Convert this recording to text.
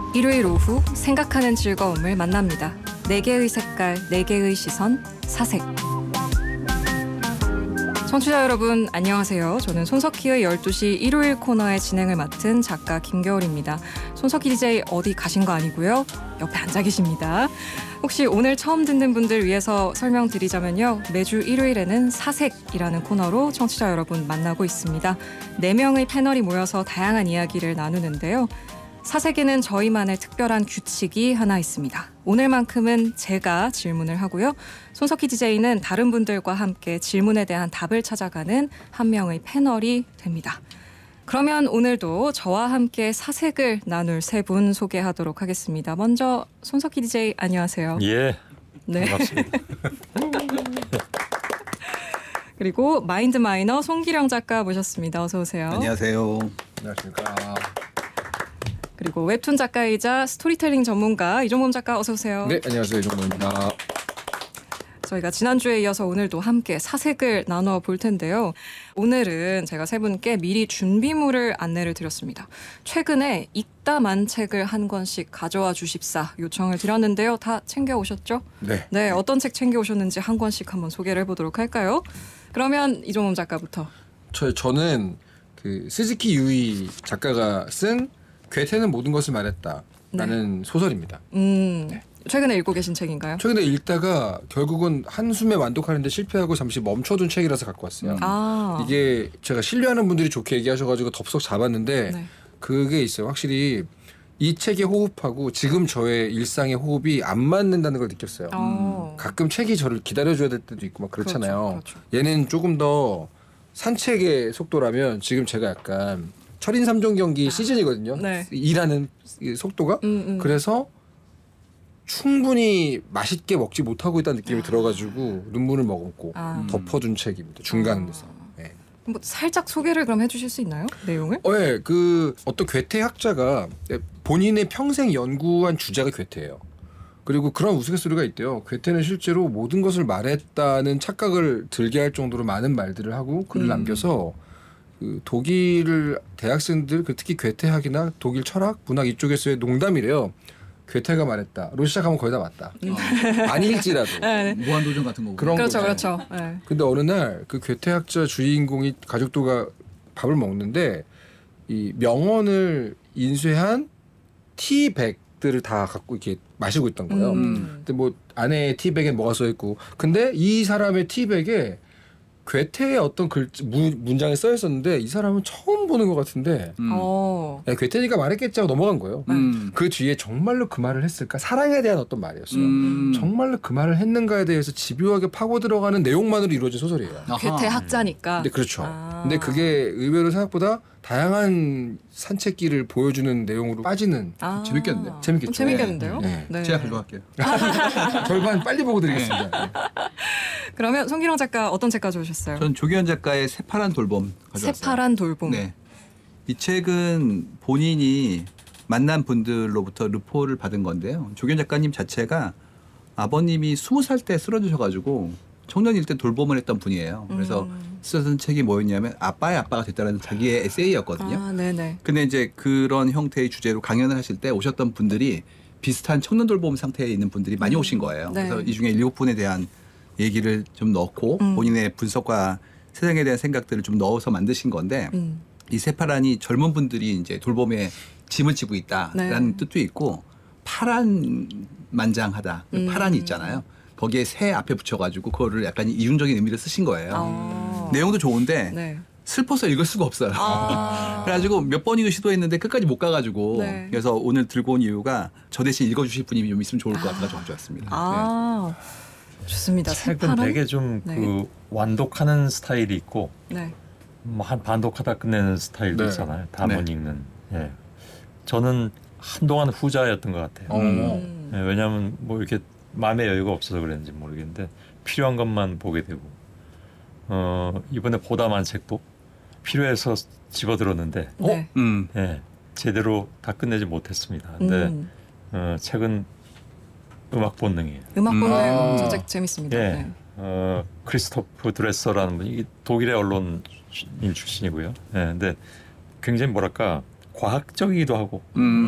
일요일 오후 생각하는 즐거움을 만납니다. 4개의 색깔, 4개의 시선, 사색. 청취자 여러분 안녕하세요. 저는 손석희의 12시 일요일 코너의 진행을 맡은 작가 김겨울입니다. 손석희 DJ 어디 가신 거 아니고요. 옆에 앉아 계십니다. 혹시 오늘 처음 듣는 분들 위해서 설명드리자면요. 매주 일요일에는 사색이라는 코너로 청취자 여러분 만나고 있습니다. 4명의 패널이 모여서 다양한 이야기를 나누는데요. 사색에는 저희만의 특별한 규칙이 하나 있습니다. 오늘만큼은 제가 질문을 하고요. 손석희 DJ는 다른 분들과 함께 질문에 대한 답을 찾아가는 한 명의 패널이 됩니다. 그러면 오늘도 저와 함께 사색을 나눌 세 분 소개하도록 하겠습니다. 먼저 손석희 DJ 안녕하세요. 예, 네. 반갑습니다. 그리고 마인드마이너 송기령 작가 모셨습니다. 어서 오세요. 안녕하세요. 안녕하십니까. 그리고 웹툰 작가이자 스토리텔링 전문가 이종범 작가 어서 오세요. 네, 안녕하세요. 이종범입니다. 저희가 지난주에 이어서 오늘도 함께 사색을 나누어 볼 텐데요. 오늘은 제가 세 분께 미리 준비물을 안내를 드렸습니다. 최근에 읽다만 책을 한 권씩 가져와 주십사 요청을 드렸는데요. 다 챙겨오셨죠? 네. 네, 어떤 책 챙겨오셨는지 한 권씩 한번 소개를 해보도록 할까요? 그러면 이종범 작가부터. 저는 그 스즈키 유이 작가가 쓴 괴테는 모든 것을 말했다라는 소설입니다. 네. 최근에 읽고 계신 책인가요? 최근에 읽다가 결국은 한숨에 완독하는데 실패하고 잠시 멈춰둔 책이라서 갖고 왔어요. 이게 제가 신뢰하는 분들이 좋게 얘기하셔가지고 덥석 잡았는데 네. 그게 있어요. 확실히 이 책의 호흡하고 지금 저의 일상의 호흡이 안 맞는다는 걸 느꼈어요. 가끔 책이 저를 기다려줘야 될 때도 있고 막 그렇잖아요. 그렇죠. 얘는 조금 더 산책의 속도라면 지금 제가 약간 철인 3종 경기 시즌이거든요. 네. 일하는 속도가. 그래서 충분히 맛있게 먹지 못하고 있다는 느낌이 들어가지고 눈물을 머금고 덮어둔 책입니다. 중간에서. 네. 뭐 살짝 소개를 그럼 해주실 수 있나요? 내용을? 네, 그 어떤 괴테 학자가 본인의 평생 연구한 주제가 괴테예요. 그리고 그런 우스갯소리가 있대요. 괴테는 실제로 모든 것을 말했다는 착각을 들게 할 정도로 많은 말들을 하고 글을 남겨서 그 독일 대학생들 특히 괴테학이나 독일 철학, 문학 이쪽에서의 농담이래요. 괴테가 말했다로 시작하면 거의 다 맞다. 아닐지라도 네. 무한도전 같은 거. 그런 그렇죠, 거죠. 그렇죠. 네. 근데 어느 날 그 괴테학자 주인공이 가족들과 밥을 먹는데 이 명언을 인쇄한 티백들을 다 갖고 이렇게 마시고 있던 거예요. 근데 뭐 안에 티백에 뭐가 써 있고, 근데 이 사람의 티백에 괴테의 어떤 문장에 써 있었는데 이 사람은 처음 보는 것 같은데 야, 괴테니까 말했겠지 하고 넘어간 거예요. 그 뒤에 정말로 그 말을 했을까? 사랑에 대한 어떤 말이었어요. 정말로 그 말을 했는가에 대해서 집요하게 파고 들어가는 내용만으로 이루어진 소설이에요. 괴테 학자니까. 근데 그렇죠. 근데 그게 의외로 생각보다 다양한 산책길을 보여주는 내용으로 빠지는 재밌겠네. 재밌겠죠. 재밌겠는데요? 네. 네. 제가 가져갈게요. 절반 빨리 보고 드리겠습니다. 네. 그러면 송기령 작가 어떤 책 가져오셨어요? 전 조기현 작가의 새파란 돌봄 가져왔어요. 새파란 돌봄. 네. 이 책은 본인이 만난 분들로부터 르포를 받은 건데요. 조기현 작가님 자체가 아버님이 20살 때 쓰러지셔가지고 청년일 때 돌봄을 했던 분이에요. 그래서 쓰던 책이 뭐였냐면 아빠의 아빠가 됐다는 자기의 에세이였거든요. 네네. 근데 이제 그런 형태의 주제로 강연을 하실 때 오셨던 분들이 비슷한 청년 돌봄 상태에 있는 분들이 많이 오신 거예요. 네. 그래서 이 중에 7분에 대한 얘기를 좀 넣고 본인의 분석과 세상에 대한 생각들을 좀 넣어서 만드신 건데 이 새파란이 젊은 분들이 이제 돌봄에 짐을 지고 있다라는 뜻도 있고 파란 만장하다. 파란이 있잖아요. 거기에 새 앞에 붙여가지고 그거를 약간 이중적인 의미를 쓰신 거예요. 내용도 좋은데 네. 슬퍼서 읽을 수가 없어요. 그래가지고 몇 번이고 시도했는데 끝까지 못 가가지고 네. 그래서 오늘 들고 온 이유가 저 대신 읽어주실 분이 좀 있으면 좋을 것 같아서 가져왔습니다. 좋습니다. 책은 새파란? 되게 좀 그 네. 완독하는 스타일이 있고 네. 뭐 한 반독하다 끝내는 스타일도 네. 있잖아요. 다 못 네. 읽는. 예. 저는 한동안 후자였던 것 같아요. 예, 왜냐하면 뭐 이렇게 마음의 여유가 없어서 그랬는지 모르겠는데 필요한 것만 보게 되고 이번에 보다 만 책도 필요해서 집어들었는데 네. 예, 제대로 다 끝내지 못했습니다. 근데 책은 음악 본능이에요. 음악 보는 저 책 재밌습니다. 예. 네. 크리스토프 드레서라는 분이 이게 독일의 언론인 출신이고요. 예, 근데 굉장히 뭐랄까 과학적이기도 하고